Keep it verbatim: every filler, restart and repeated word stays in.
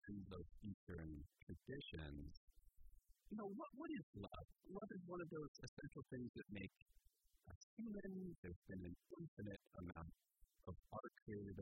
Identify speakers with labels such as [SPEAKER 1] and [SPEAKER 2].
[SPEAKER 1] in those Eastern traditions, you know, what, what is love? Love is one of those essential things that make us human. There's been an infinite amount of art created